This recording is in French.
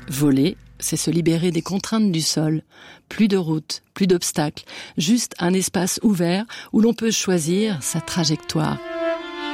Voler, c'est se libérer des contraintes du sol. Plus de route, plus d'obstacles, juste un espace ouvert où l'on peut choisir sa trajectoire.